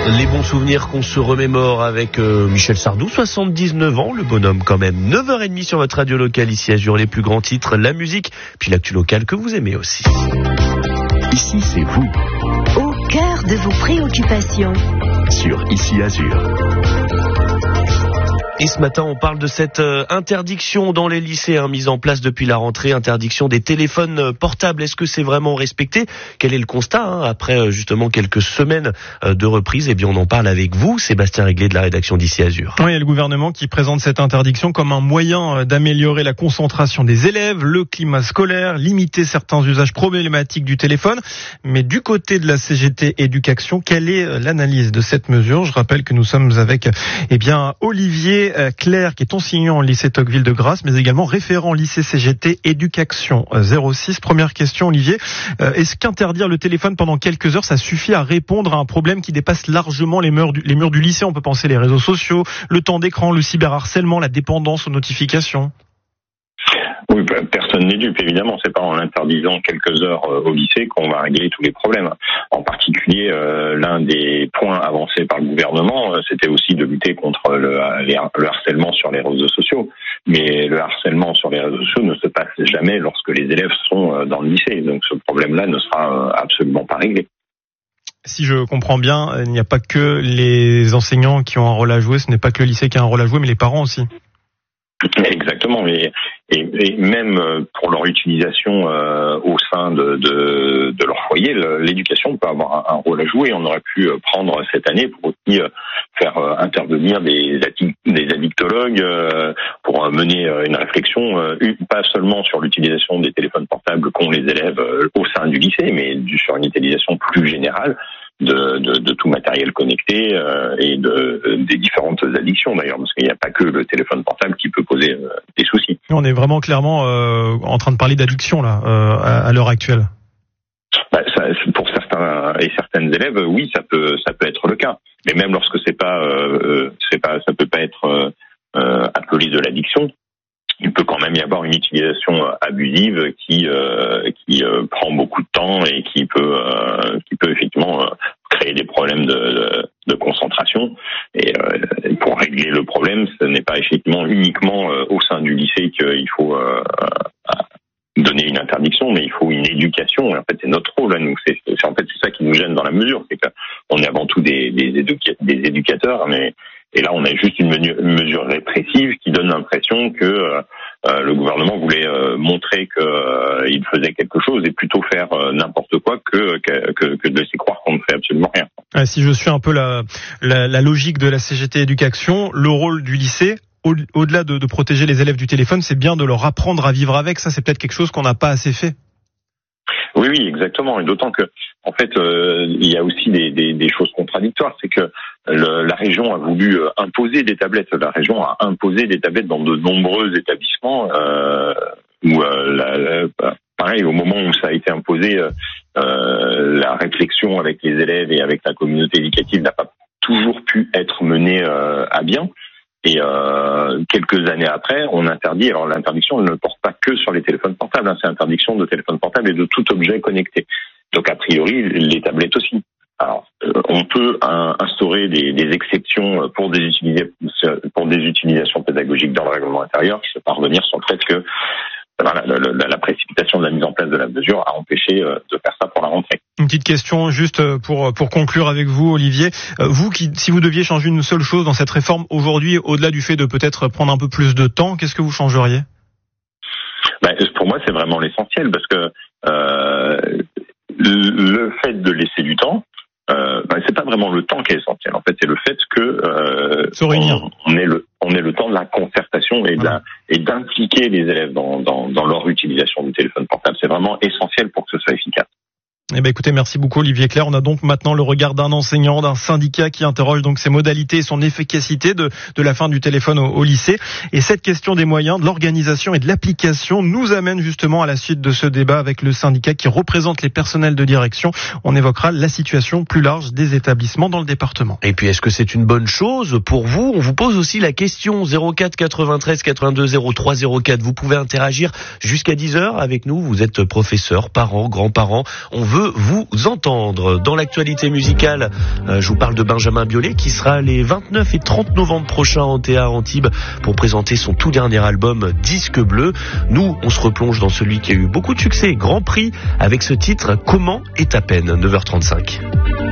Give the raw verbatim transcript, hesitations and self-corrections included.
Les bons souvenirs qu'on se remémore avec euh, Michel Sardou, soixante-dix-neuf ans, le bonhomme quand même. neuf heures trente sur votre radio locale ici à Azur, les plus grands titres, la musique, puis l'actu locale que vous aimez aussi. Ici c'est vous. Au cœur de vos préoccupations. Sur Ici Azur. Et ce matin, on parle de cette euh, interdiction dans les lycées hein, mise en place depuis la rentrée, interdiction des téléphones euh, portables. Est-ce que c'est vraiment respecté ? Quel est le constat hein, après euh, justement quelques semaines euh, de reprise ? Eh bien, on en parle avec vous, Sébastien Réglé de la rédaction d'Ici Azur. Oui, il y a le gouvernement qui présente cette interdiction comme un moyen d'améliorer la concentration des élèves, le climat scolaire, limiter certains usages problématiques du téléphone. Mais du côté de la C G T Éducation, quelle est l'analyse de cette mesure ? Je rappelle que nous sommes avec eh bien Olivier Claire, qui est enseignant au lycée Tocqueville de Grasse, mais également référent lycée C G T Éducation zéro six. Première question, Olivier. Est-ce qu'interdire le téléphone pendant quelques heures, ça suffit à répondre à un problème qui dépasse largement les murs du, les murs du lycée ? On peut penser les réseaux sociaux, le temps d'écran, le cyberharcèlement, la dépendance aux notifications. Oui, personne n'est dupe, évidemment. C'est pas en l'interdisant quelques heures au lycée qu'on va régler tous les problèmes. En particulier, euh, l'un des points avancés par le gouvernement, c'était aussi de lutter contre le, les, le harcèlement sur les réseaux sociaux. Mais le harcèlement sur les réseaux sociaux ne se passe jamais lorsque les élèves sont dans le lycée. Donc ce problème-là ne sera absolument pas réglé. Si je comprends bien, il n'y a pas que les enseignants qui ont un rôle à jouer, ce n'est pas que le lycée qui a un rôle à jouer, mais les parents aussi. Exactement, et, et, et même pour leur utilisation euh, au sein de, de, de leur foyer, l'éducation peut avoir un, un rôle à jouer. On aurait pu prendre cette année pour aussi faire intervenir des, des addictologues euh, pour mener une réflexion, euh, pas seulement sur l'utilisation des téléphones portables qu'ont les élèves euh, au sein du lycée, mais du, sur une utilisation plus générale de, de, de tout matériel connecté euh, et de, des différentes addictions d'ailleurs, parce qu'il n'y a pas que le téléphone portable qui peut poser euh, des soucis. On est vraiment clairement euh, en train de parler d'addiction là, euh, à, à l'heure actuelle. Bah, ça, pour certains et certaines élèves, oui, ça peut ça peut être le cas. Mais même lorsque c'est pas euh, c'est pas ça peut pas être euh, appelé de l'addiction. Il peut quand même y avoir une utilisation abusive qui euh, qui euh, prend beaucoup de temps et qui peut euh, qui peut effectivement euh, créer des problèmes de, de, de concentration. Et euh, pour régler le problème, ce n'est pas effectivement uniquement euh, au sein du lycée qu'il faut euh, donner une interdiction, mais il faut une éducation. Et en fait, c'est notre rôle à nous. C'est, c'est en fait c'est ça qui nous gêne dans la mesure, c'est qu'on est avant tout des des, éduca- des éducateurs, mais et là, on a juste une, menu, une mesure répressive qui donne l'impression que euh, le gouvernement voulait euh, montrer qu'il euh, faisait quelque chose et plutôt faire euh, n'importe quoi que, que, que, que de laisser croire qu'on ne fait absolument rien. Ah, si je suis un peu la, la, la logique de la C G T Éducation, le rôle du lycée, au, au-delà de, de protéger les élèves du téléphone, c'est bien de leur apprendre à vivre avec. Ça, c'est peut-être quelque chose qu'on n'a pas assez fait. Oui, oui, exactement. Et d'autant que, en fait, euh, il y a aussi des, des, des choses contradictoires. C'est que le, la région a voulu imposer des tablettes. La région a imposé des tablettes dans de nombreux établissements. Euh, où, euh, la, la, pareil, au moment où ça a été imposé, euh, la réflexion avec les élèves et avec la communauté éducative n'a pas toujours pu être menée euh, à bien. Et euh, quelques années après, on interdit. Alors l'interdiction ne porte pas que sur les téléphones portables, hein, c'est l'interdiction de téléphones portables et de tout objet connecté. Donc a priori, les tablettes aussi. Alors euh, on peut un, instaurer des, des exceptions pour des, utilis- pour des utilisations pédagogiques dans le règlement intérieur. Je ne vais pas revenir sur le fait que voilà, la, la, la précipitation de la mise en place de la mesure a empêché euh, de faire ça pour la rentrée. Une petite question juste pour pour conclure avec vous, Olivier. Euh, vous, qui, si vous deviez changer une seule chose dans cette réforme aujourd'hui, au-delà du fait de peut-être prendre un peu plus de temps, qu'est-ce que vous changeriez ? Ben, pour moi, c'est vraiment l'essentiel parce que euh, le fait de laisser du temps, euh, ben, c'est pas vraiment le temps qui est essentiel. En fait, c'est le fait que euh, se réunir. On, on ait le on ait le temps de la concertation et, de la, et d'impliquer les élèves dans, dans, dans leur utilisation du téléphone portable. C'est vraiment essentiel pour que ce soit efficace. Eh ben écoutez, merci beaucoup Olivier Claire. On a donc maintenant le regard d'un enseignant, d'un syndicat qui interroge donc ses modalités et son efficacité de, de la fin du téléphone au, au lycée. Et cette question des moyens, de l'organisation et de l'application nous amène justement à la suite de ce débat avec le syndicat qui représente les personnels de direction. On évoquera la situation plus large des établissements dans le département. Et puis, est-ce que c'est une bonne chose pour vous ? On vous pose aussi la question zéro quatre quatre-vingt-treize quatre-vingt-deux zéro trois zéro quatre. Vous pouvez interagir jusqu'à dix heures avec nous. Vous êtes professeur, parents, grands-parents. On veut de vous entendre. Dans l'actualité musicale, euh, je vous parle de Benjamin Biolay qui sera les vingt-neuf et trente novembre prochains en T A Antibes pour présenter son tout dernier album Disque Bleu. Nous, on se replonge dans celui qui a eu beaucoup de succès, Grand Prix, avec ce titre Comment est ta peine, neuf heures trente-cinq.